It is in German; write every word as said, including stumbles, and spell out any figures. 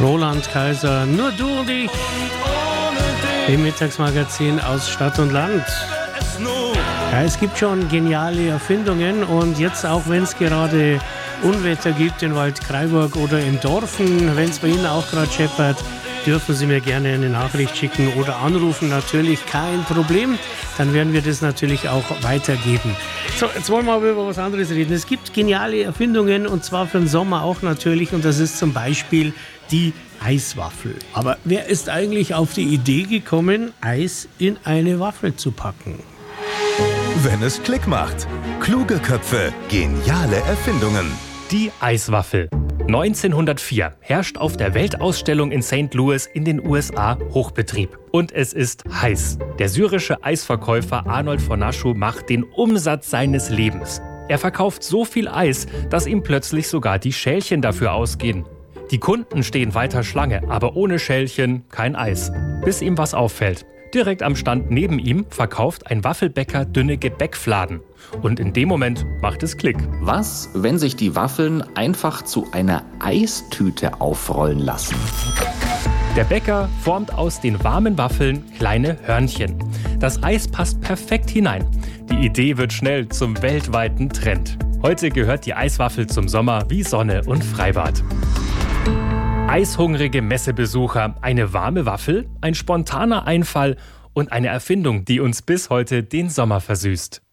Roland Kaiser, nur du und ich, im Mittagsmagazin aus Stadt und Land. Ja, es gibt schon geniale Erfindungen und jetzt auch, wenn es gerade Unwetter gibt in Waldkraiburg oder in Dorfen, wenn es bei Ihnen auch gerade scheppert, dürfen Sie mir gerne eine Nachricht schicken oder anrufen, natürlich kein Problem. Dann werden wir das natürlich auch weitergeben. So, jetzt wollen wir aber über was anderes reden. Es gibt geniale Erfindungen und zwar für den Sommer auch natürlich und das ist zum Beispiel die Eiswaffel. Aber wer ist eigentlich auf die Idee gekommen, Eis in eine Waffel zu packen? Wenn es Klick macht. Kluge Köpfe, geniale Erfindungen. Die Eiswaffel. neunzehnhundertvier herrscht auf der Weltausstellung in Sankt Louis in den U S A Hochbetrieb. Und es ist heiß. Der syrische Eisverkäufer Arnold von Naschow macht den Umsatz seines Lebens. Er verkauft so viel Eis, dass ihm plötzlich sogar die Schälchen dafür ausgehen. Die Kunden stehen weiter Schlange, aber ohne Schälchen kein Eis. Bis ihm was auffällt. Direkt am Stand neben ihm verkauft ein Waffelbäcker dünne Gebäckfladen. Und in dem Moment macht es Klick. Was, wenn sich die Waffeln einfach zu einer Eistüte aufrollen lassen? Der Bäcker formt aus den warmen Waffeln kleine Hörnchen. Das Eis passt perfekt hinein. Die Idee wird schnell zum weltweiten Trend. Heute gehört die Eiswaffel zum Sommer wie Sonne und Freibad. Eishungrige Messebesucher, eine warme Waffel, ein spontaner Einfall und eine Erfindung, die uns bis heute den Sommer versüßt.